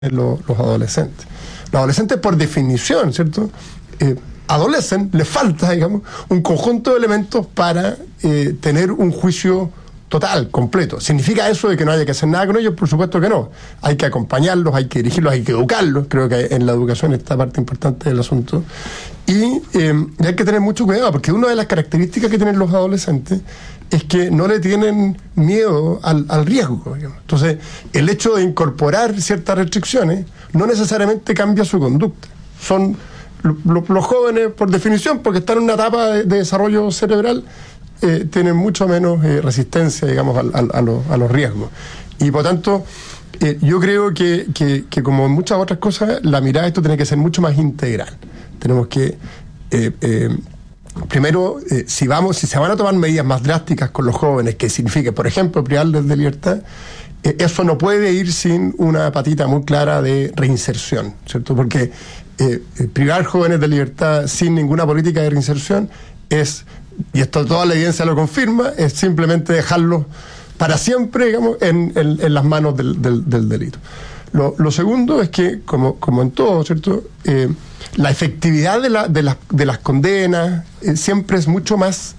los adolescentes. Los adolescentes, por definición, ¿cierto? Adolecen, les falta, digamos, un conjunto de elementos para tener un juicio total, completo. ¿Significa eso de que no haya que hacer nada con ellos? Por supuesto que no. Hay que acompañarlos, hay que dirigirlos, hay que educarlos. Creo que en la educación está parte importante del asunto. Y hay que tener mucho cuidado, porque una de las características que tienen los adolescentes es que no le tienen miedo al riesgo, digamos. Entonces, el hecho de incorporar ciertas restricciones no necesariamente cambia su conducta. Son los jóvenes, por definición, porque están en una etapa de desarrollo cerebral, tienen mucho menos resistencia, digamos, a los riesgos. Y por tanto, yo creo que como en muchas otras cosas, la mirada de esto tiene que ser mucho más integral. Tenemos que primero, si se van a tomar medidas más drásticas con los jóvenes, que signifique, por ejemplo, privarles de libertad, eso no puede ir sin una patita muy clara de reinserción, ¿cierto? Porque privar jóvenes de libertad sin ninguna política de reinserción es, y esto toda la evidencia lo confirma, es simplemente dejarlos para siempre, digamos, en las manos del delito. Lo segundo es que, como en todo, ¿cierto? La efectividad de las condenas siempre es mucho más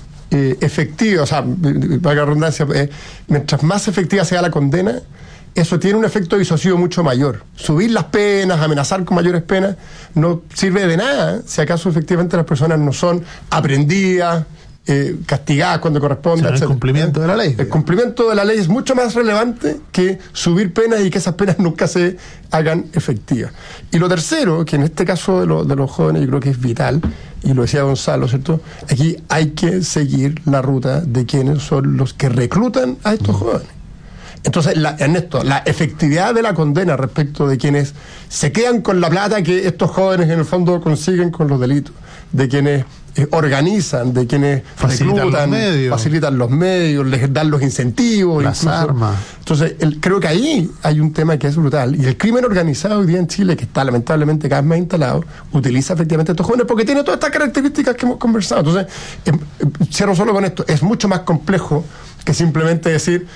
efectiva, o sea, para la redundancia, mientras más efectiva sea la condena, eso tiene un efecto disuasivo mucho mayor. Subir las penas, amenazar con mayores penas, no sirve de nada si acaso efectivamente las personas no son aprendidas, castigadas cuando corresponde. O sea, el cumplimiento de la ley. El cumplimiento de la ley es mucho más relevante que subir penas y que esas penas nunca se hagan efectivas. Y lo tercero, que en este caso de los jóvenes yo creo que es vital, y lo decía Gonzalo, ¿cierto? Aquí hay que seguir la ruta de quienes son los que reclutan a estos jóvenes. Entonces, Ernesto, la efectividad de la condena respecto de quienes se quedan con la plata que estos jóvenes en el fondo consiguen con los delitos, de quienes organizan, de quienes reclutan, facilitan los medios, les dan los incentivos, las incluso armas. Entonces, creo que ahí hay un tema que es brutal, y el crimen organizado hoy día en Chile, que está lamentablemente cada vez más instalado, utiliza efectivamente a estos jóvenes porque tiene todas estas características que hemos conversado. Entonces, cierro solo con esto, es mucho más complejo que simplemente decir,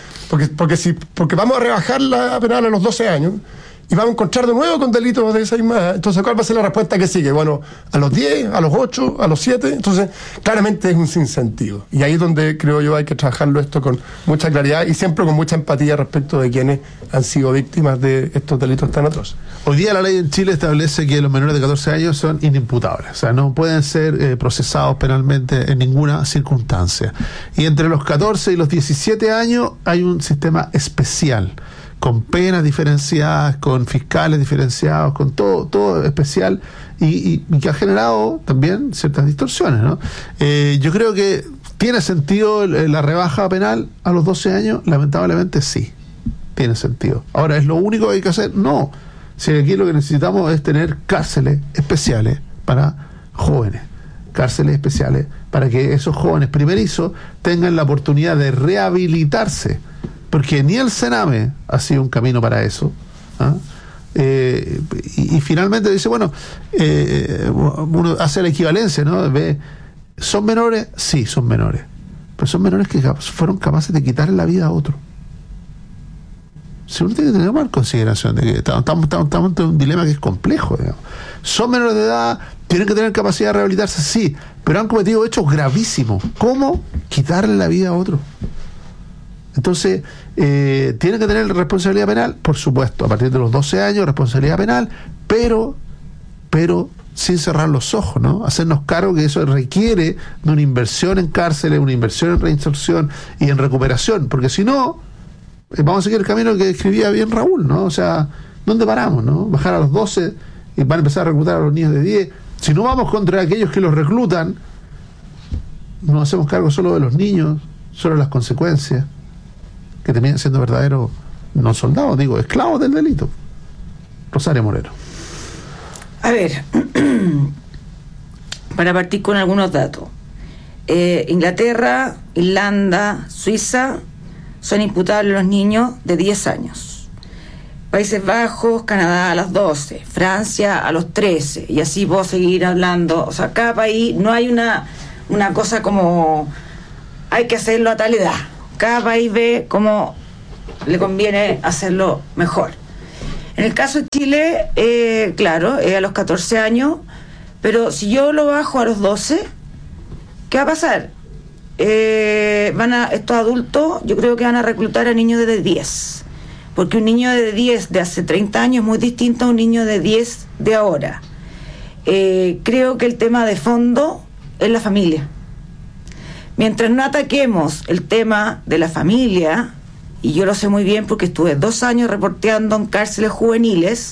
porque vamos a rebajar la penal a los 12 años y vamos a encontrar de nuevo con delitos de esa misma. Entonces, ¿cuál va a ser la respuesta que sigue? Bueno, a los 10, a los 8, a los 7. Entonces, claramente es un sinsentido. Y ahí es donde creo yo hay que trabajarlo esto con mucha claridad y siempre con mucha empatía respecto de quienes han sido víctimas de estos delitos tan atroces. Hoy día la ley en Chile establece que los menores de 14 años son inimputables, o sea, no pueden ser procesados penalmente en ninguna circunstancia. Y entre los 14 y los 17 años hay un sistema especial, con penas diferenciadas, con fiscales diferenciados, con todo especial, y que ha generado también ciertas distorsiones, ¿no? Yo creo que tiene sentido la rebaja penal a los 12 años, lamentablemente sí, tiene sentido. Ahora, ¿es lo único que hay que hacer? No. Si aquí lo que necesitamos es tener cárceles especiales para jóvenes, cárceles especiales para que esos jóvenes primerizos tengan la oportunidad de rehabilitarse, porque ni el Sename ha sido un camino para eso, ¿ah? Y finalmente dice, bueno, uno hace la equivalencia, ¿no? ¿Son menores? Sí, son menores, pero son menores que fueron capaces de quitarle la vida a otro. Si uno tiene que tener más consideración de que estamos en un dilema que es complejo, digamos. Son menores de edad, tienen que tener capacidad de rehabilitarse, sí, pero han cometido hechos gravísimos. ¿Cómo? Quitarle la vida a otro. Entonces, ¿tienen que tener responsabilidad penal? Por supuesto, a partir de los 12 años, responsabilidad penal, pero sin cerrar los ojos, ¿no? Hacernos cargo que eso requiere de una inversión en cárceles, una inversión en reinserción y en recuperación, porque si no, vamos a seguir el camino que escribía bien Raúl, ¿no? O sea, ¿dónde paramos, no? Bajar a los 12 y van a empezar a reclutar a los niños de 10. Si no vamos contra aquellos que los reclutan, nos hacemos cargo solo de los niños, solo de las consecuencias, que terminan siendo verdaderos, no soldados, digo, esclavos del delito. Rosario Moreno. A ver, para partir con algunos datos. Inglaterra, Irlanda, Suiza son imputables los niños de 10 años. Países Bajos, Canadá a los 12, Francia a los 13, y así puedo seguir hablando. O sea, cada país, no hay una cosa como hay que hacerlo a tal edad. Cada país ve cómo le conviene hacerlo mejor. En el caso de Chile, claro, a los 14 años, pero si yo lo bajo a los 12, ¿qué va a pasar? Estos adultos, yo creo que van a reclutar a niños de 10, porque un niño de 10 de hace 30 años es muy distinto a un niño de 10 de ahora. Creo que el tema de fondo es la familia. Mientras no ataquemos el tema de la familia, y yo lo sé muy bien porque estuve 2 años reporteando en cárceles juveniles,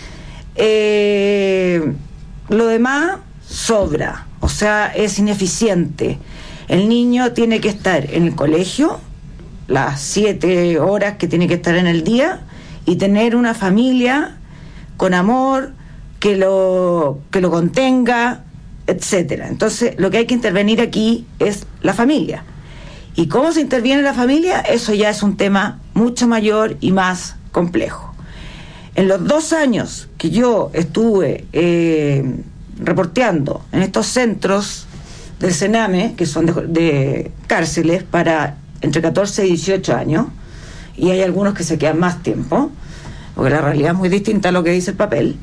lo demás sobra, o sea, es ineficiente. El niño tiene que estar en el colegio las 7 horas que tiene que estar en el día y tener una familia con amor que lo contenga, etcétera. Entonces, lo que hay que intervenir aquí es la familia. ¿Y cómo se interviene la familia? Eso ya es un tema mucho mayor y más complejo. En los 2 años que yo estuve reporteando en estos centros del Sename, que son de cárceles para entre 14 y 18 años, y hay algunos que se quedan más tiempo, porque la realidad es muy distinta a lo que dice el papel,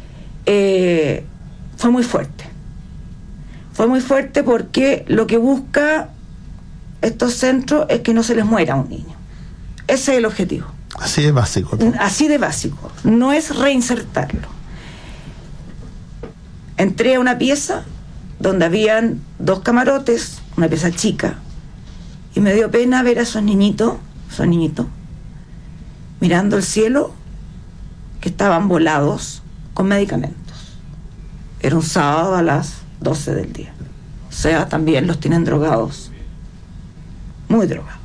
fue muy fuerte. Fue muy fuerte porque lo que busca estos centros es que no se les muera a un niño. Ese es el objetivo. Así de básico, ¿no? Así de básico. No es reinsertarlo. Entré a una pieza donde habían 2 camarotes, una pieza chica, y me dio pena ver a esos niñitos, mirando el cielo, que estaban volados con medicamentos. Era un sábado a las 12 del día. O sea, también los tienen drogados. Muy drogados.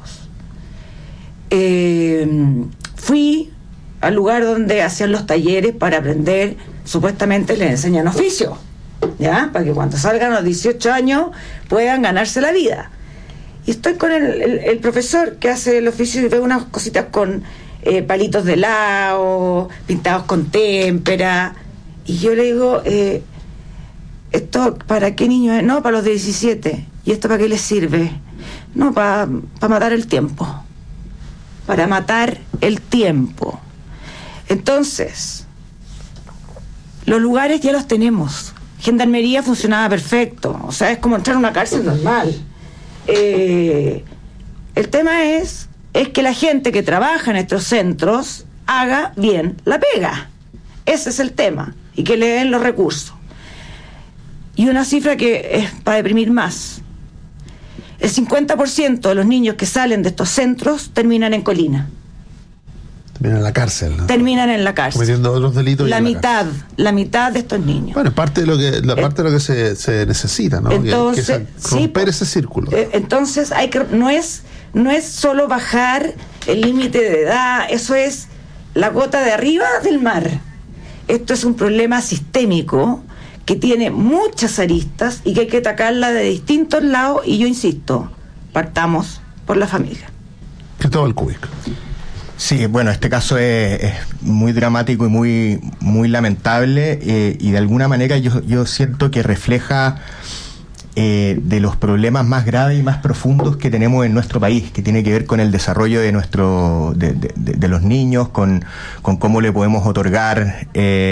Fui al lugar donde hacían los talleres para aprender, supuestamente les enseñan oficio, ¿ya? Para que cuando salgan a los 18 años puedan ganarse la vida. Y estoy con el profesor que hace el oficio y veo unas cositas con palitos de helado, pintados con témpera, y yo le digo, ¿esto para qué niño es? No, para los de 17. ¿Y esto para qué les sirve? No, para matar el tiempo. Para matar el tiempo. Entonces, los lugares ya los tenemos. Gendarmería funcionaba perfecto. O sea, es como entrar a una cárcel normal. El tema es que la gente que trabaja en estos centros haga bien la pega. Ese es el tema. Y que le den los recursos. Y una cifra que es para deprimir más. El 50% de los niños que salen de estos centros terminan en Colina. Terminan en la cárcel, ¿no? Terminan en la cárcel. Cometiendo otros delitos. La mitad de estos niños. Bueno, parte de lo que se necesita, ¿no? Entonces, que romper ese círculo. Entonces no es solo bajar el límite de edad, eso es la gota de arriba del mar. Esto es un problema sistémico que tiene muchas aristas y que hay que atacarla de distintos lados, y yo insisto, partamos por la familia. Cristóbal Kubik. Sí, bueno, este caso es muy dramático y muy lamentable, y de alguna manera yo siento que refleja de los problemas más graves y más profundos que tenemos en nuestro país, que tiene que ver con el desarrollo de los niños, con cómo le podemos otorgar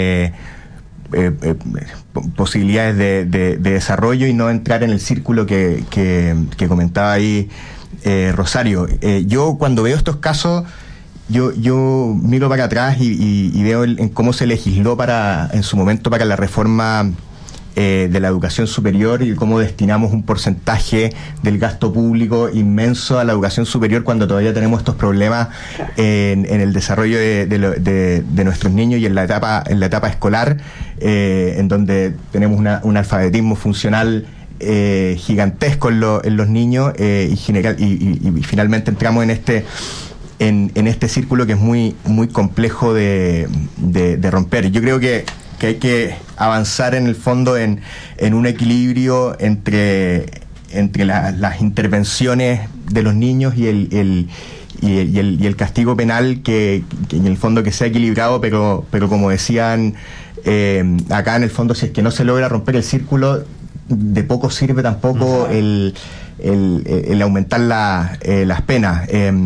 posibilidades de desarrollo y no entrar en el círculo que comentaba ahí Rosario. Yo cuando veo estos casos, yo miro para atrás y veo en cómo se legisló en su momento para la reforma de la educación superior, y cómo destinamos un porcentaje del gasto público inmenso a la educación superior cuando todavía tenemos estos problemas en el desarrollo de nuestros niños y en la etapa escolar, en donde tenemos un alfabetismo funcional gigantesco en los niños, y finalmente entramos en este círculo que es muy complejo de romper. Yo creo que hay que avanzar en el fondo en un equilibrio entre las intervenciones de los niños y el castigo penal, que en el fondo que sea equilibrado, pero como decían acá, en el fondo, si es que no se logra romper el círculo, de poco sirve tampoco el aumentar las penas.